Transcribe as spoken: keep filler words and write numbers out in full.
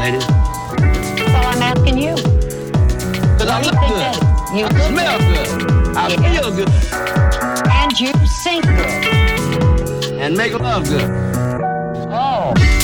ladies? Well, I'm asking you. Because I look good. You I look smell good. good. I Yeah. feel good. And you sing good. And make love good. Oh.